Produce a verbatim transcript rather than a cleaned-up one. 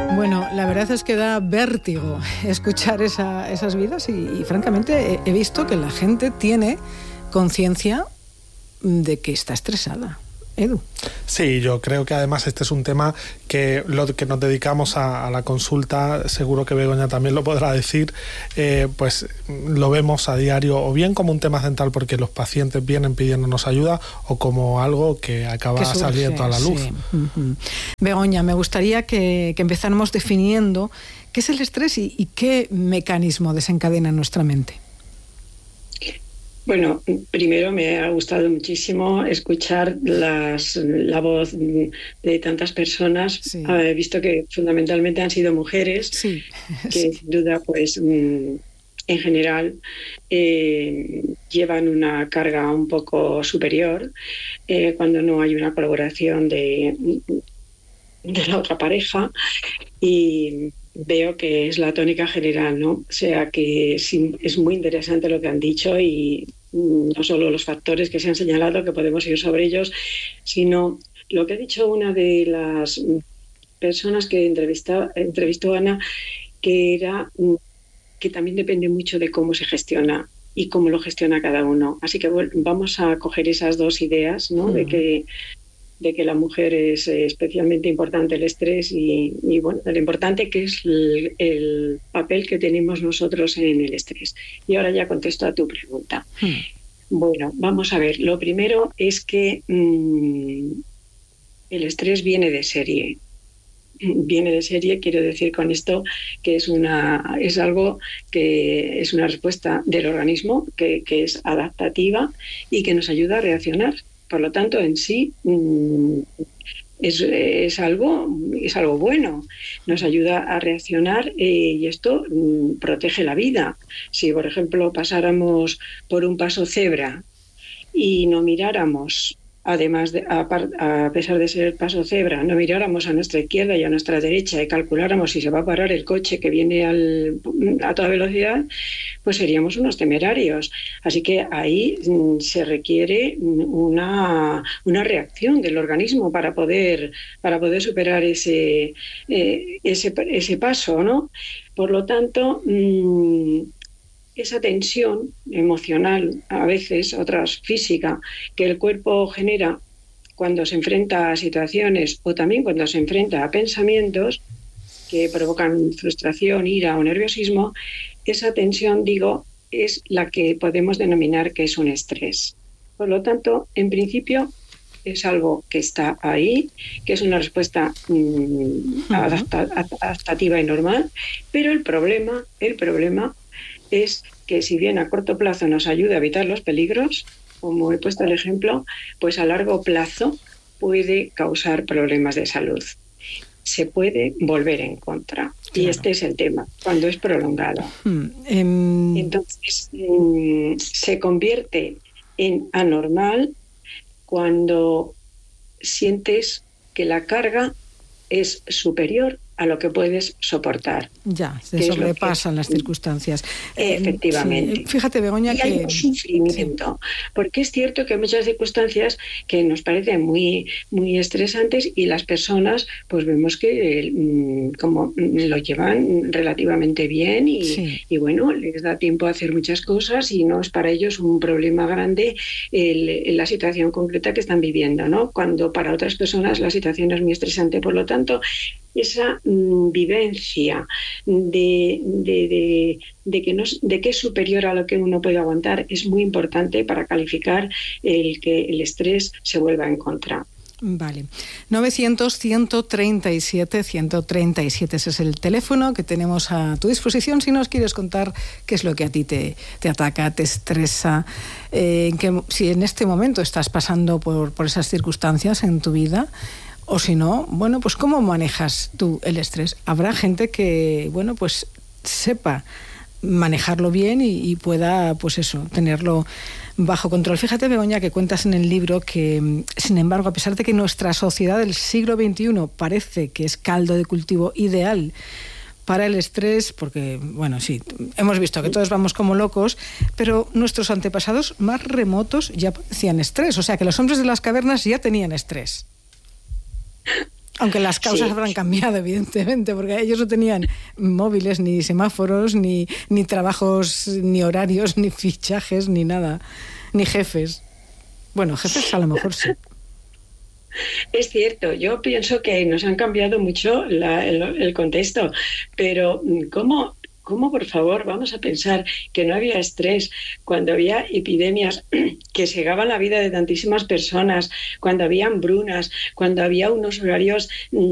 Bueno, la verdad es que da vértigo escuchar esa, esas vidas y, y francamente he, he visto que la gente tiene conciencia de que está estresada. Edu. Sí, yo creo que además este es un tema que lo que nos dedicamos a, a la consulta, seguro que Begoña también lo podrá decir, eh, pues lo vemos a diario o bien como un tema central porque los pacientes vienen pidiéndonos ayuda o como algo que acaba que surge, saliendo a la luz. Sí. Uh-huh. Begoña, me gustaría que, que empezáramos definiendo qué es el estrés y, y qué mecanismo desencadena en nuestra mente. Bueno, primero me ha gustado muchísimo escuchar las, la voz de tantas personas. Sí. He visto que fundamentalmente han sido mujeres, sí. que sí. sin duda, pues, en general, eh, llevan una carga un poco superior eh, cuando no hay una colaboración de, de la otra pareja y veo que es la tónica general, ¿no? O sea que sí, es muy interesante lo que han dicho y no solo los factores que se han señalado, que podemos ir sobre ellos, sino lo que ha dicho una de las personas que entrevistó, entrevistó Ana, que era que también depende mucho de cómo se gestiona y cómo lo gestiona cada uno. Así que bueno, vamos a coger esas dos ideas, ¿no? Mm. De que de que la mujer es especialmente importante el estrés y, y bueno, lo importante que es el, el papel que tenemos nosotros en el estrés. Y ahora ya contesto a tu pregunta. Hmm. Bueno, vamos a ver. Lo primero es que mmm, el estrés viene de serie. Viene de serie, quiero decir con esto que es una es algo que es una respuesta del organismo que, que es adaptativa y que nos ayuda a reaccionar. Por lo tanto, en sí es, es, algo, es algo bueno, nos ayuda a reaccionar eh, y esto mm, protege la vida. Si, por ejemplo, pasáramos por un paso cebra y no miráramos, además, de, a, a pesar de ser el paso cebra, no miráramos a nuestra izquierda y a nuestra derecha y calculáramos si se va a parar el coche que viene al, a toda velocidad, pues seríamos unos temerarios. Así que ahí mm, se requiere una, una reacción del organismo para poder, para poder superar ese, eh, ese, ese paso, ¿no? Por lo tanto, mmm, esa tensión emocional, a veces, otras física, que el cuerpo genera cuando se enfrenta a situaciones o también cuando se enfrenta a pensamientos que provocan frustración, ira o nerviosismo, esa tensión, digo, es la que podemos denominar que es un estrés. Por lo tanto, en principio, es algo que está ahí, que es una respuesta mmm, adapta, adaptativa y normal, pero el problema, el problema es que si bien a corto plazo nos ayuda a evitar los peligros, como he puesto el ejemplo, pues a largo plazo puede causar problemas de salud. Se puede volver en contra. Claro. Y este es el tema, cuando es prolongado. Hmm. Um... Entonces, um, se convierte en anormal cuando sientes que la carga es superior a lo que puedes soportar. Ya, se sobrepasan las circunstancias. Efectivamente. Sí, fíjate, Begoña, y que... hay un sufrimiento, sí. Porque es cierto que hay muchas circunstancias que nos parecen muy, muy estresantes y las personas, pues vemos que como lo llevan relativamente bien y, sí. y bueno, les da tiempo a hacer muchas cosas y no es para ellos un problema grande el, la situación concreta que están viviendo, ¿no? Cuando para otras personas la situación es muy estresante. Por lo tanto, esa mm, vivencia de, de, de, de, que no, de que es superior a lo que uno puede aguantar es muy importante para calificar el que el estrés se vuelva en contra. Vale. novecientos, ciento treinta y siete, ciento treinta y siete, ese es el teléfono que tenemos a tu disposición si nos quieres contar qué es lo que a ti te, te ataca, te estresa, eh, que, si en este momento estás pasando por, por esas circunstancias en tu vida. O si no, bueno, pues ¿cómo manejas tú el estrés? Habrá gente que, bueno, pues sepa manejarlo bien y, y pueda, pues eso, tenerlo bajo control. Fíjate, Begoña, que cuentas en el libro que, sin embargo, a pesar de que nuestra sociedad del siglo veintiuno parece que es caldo de cultivo ideal para el estrés, porque, bueno, sí, hemos visto que todos vamos como locos, pero nuestros antepasados más remotos ya padecían estrés, o sea que los hombres de las cavernas ya tenían estrés. Aunque las causas Sí. habrán cambiado, evidentemente, porque ellos no tenían móviles, ni semáforos, ni, ni trabajos, ni horarios, ni fichajes, ni nada, ni jefes. Bueno, jefes a lo mejor sí. Es cierto, yo pienso que nos han cambiado mucho la- el, el contexto, pero ¿cómo, ¿cómo, por favor, vamos a pensar que no había estrés cuando había epidemias que segaban la vida de tantísimas personas, cuando había hambrunas, cuando había unos horarios